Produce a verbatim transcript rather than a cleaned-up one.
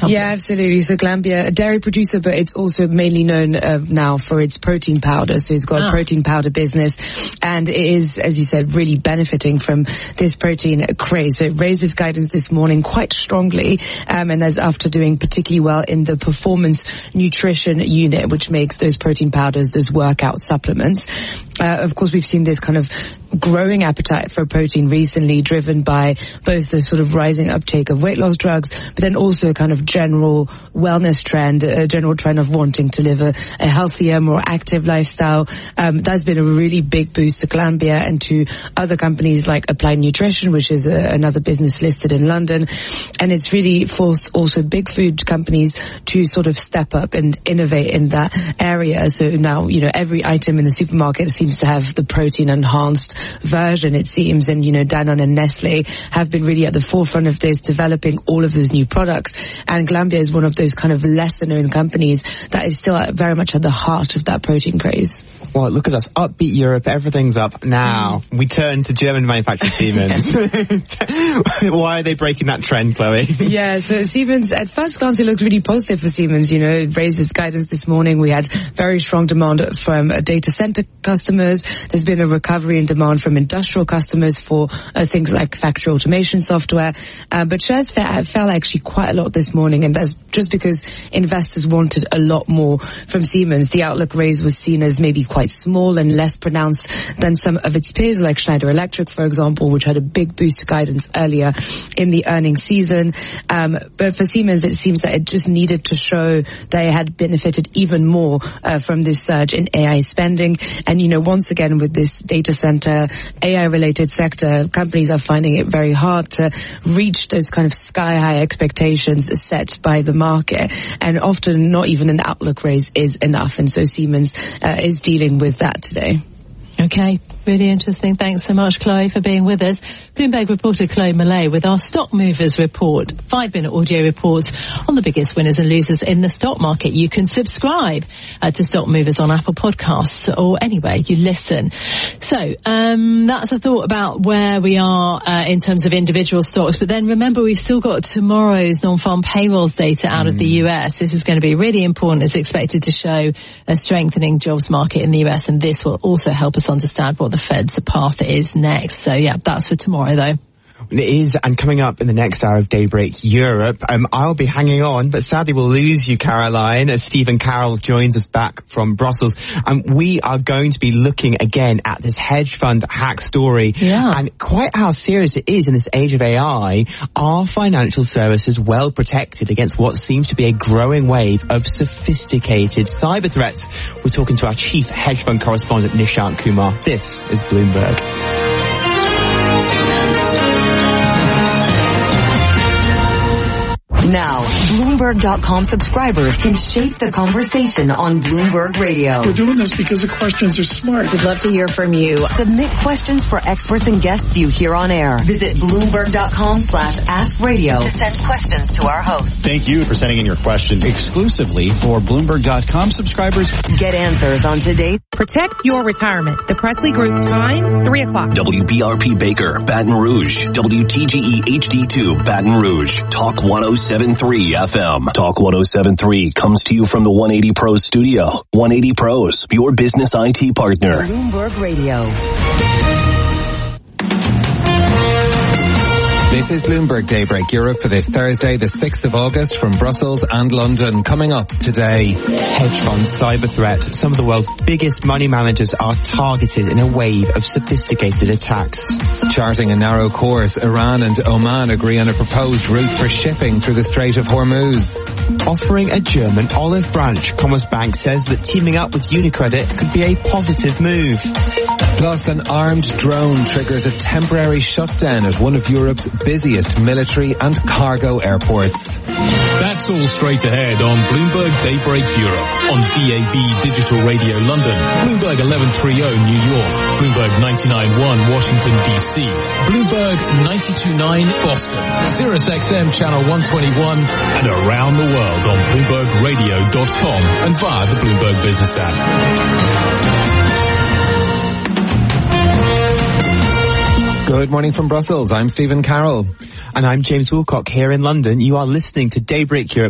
Yeah, absolutely. So Glanbia, a dairy producer, but it's also mainly known uh, now for its protein powder. So it's got ah. a protein powder business, and it is, as you said, really benefiting from this protein craze. So it raised its guidance this morning quite strongly, um, and that's after doing particularly well in the performance nutrition unit, which makes those protein powders, those workout supplements. Uh, of course, we've seen this kind of growing appetite for protein recently, driven by both the sort of rising uptake of weight loss drugs, but then also a kind of general wellness trend, a general trend of wanting to live a, a healthier, more active lifestyle. Um, that's been a really big boost to Glanbia and to other companies like Applied Nutrition, which is a, another business listed in London. And it's really forced also big food companies to sort of step up and innovate in that area. So now, you know, every item in the supermarket seems to have the protein enhanced version, it seems, and you know, Danone and Nestle have been really at the forefront of this, developing all of those new products, and Glanbia is one of those kind of lesser known companies that is still very much at the heart of that protein craze. Well, look at us, upbeat Europe, everything's up. Now we turn to German manufacturer Siemens. Why are they breaking that trend, Chloe? Yeah, so Siemens, at first glance it looks really positive for Siemens. You know, it raised its guidance this morning. We had very strong demand from data center customers. There's been a recovery in demand from industrial customers for uh, things like factory automation software. Uh, but shares fell, fell actually quite a lot this morning, and that's just because investors wanted a lot more from Siemens. The outlook raise was seen as maybe quite small and less pronounced than some of its peers, like Schneider Electric, for example, which had a big boost to guidance earlier in the earnings season. Um, but for Siemens, it seems that it just needed to show they had benefited even more uh, from this surge in A I spending. And, you know, once again, with this data center, A I-related sector, companies are finding it very hard to reach those kind of sky-high expectations set by the market. And often not even an outlook raise is enough. And so Siemens uh, is dealing with that today. Okay, really interesting. Thanks so much, Chloe, for being with us. Bloomberg reporter Chloe Millay with our Stock Movers report, five-minute audio reports on the biggest winners and losers in the stock market. You can subscribe uh, to Stock Movers on Apple Podcasts or anywhere you listen. So um, that's a thought about where we are uh, in terms of individual stocks. But then remember, we've still got tomorrow's non-farm payrolls data out mm. of the U S. This is going to be really important. It's expected to show a strengthening jobs market in the U S, and this will also help us understand what the Fed's path is next. So yeah, that's for tomorrow though. It is, and coming up in the next hour of Daybreak Europe, um, I'll be hanging on, but sadly we'll lose you, Caroline, as Stephen Carroll joins us back from Brussels. And um, we are going to be looking again at this hedge fund hack story, yeah. and quite how serious it is in this age of A I. Are financial services well protected against what seems to be a growing wave of sophisticated cyber threats? We're talking to our chief hedge fund correspondent, Nishant Kumar. This is Bloomberg. Now, Bloomberg dot com subscribers can shape the conversation on Bloomberg Radio. We're doing this because the questions are smart. We'd love to hear from you. Submit questions for experts and guests you hear on air. Visit Bloomberg dot com slash ask radio to send questions to our host. Thank you for sending in your questions exclusively for Bloomberg dot com subscribers. Get answers on today. Protect your retirement. The Presley Group time, three o'clock. W B R P Baker, Baton Rouge. W T G E H D two, Baton Rouge. Talk one oh seven point three F M. Talk one oh seven point three comes to you from the one eighty Pros studio. one eighty Pros, your business I T partner. Bloomberg Radio. This is Bloomberg Daybreak Europe for this Thursday, the sixth of August, from Brussels and London. Coming up today, hedge fund cyber threat. Some of the world's biggest money managers are targeted in a wave of sophisticated attacks. Charting a narrow course, Iran and Oman agree on a proposed route for shipping through the Strait of Hormuz. Offering a German olive branch, Commerzbank says that teaming up with UniCredit could be a positive move. Plus, an armed drone triggers a temporary shutdown at one of Europe's busiest military and cargo airports. That's all straight ahead on Bloomberg Daybreak Europe, on D A B Digital Radio London, Bloomberg eleven thirty New York, Bloomberg ninety-nine point one Washington D C, Bloomberg ninety-two point nine Boston, Sirius X M Channel one twenty-one, and around the world on Bloomberg Radio dot com and via the Bloomberg Business app. Good morning from Brussels. I'm Stephen Carroll. And I'm James Woolcock here in London. You are listening to Daybreak Europe.